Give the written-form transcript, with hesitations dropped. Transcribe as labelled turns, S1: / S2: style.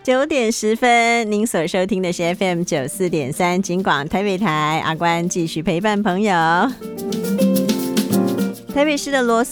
S1: 9:10，您所收听的是 FM 94.3警广台北台，阿关继续陪伴朋友。台北市的罗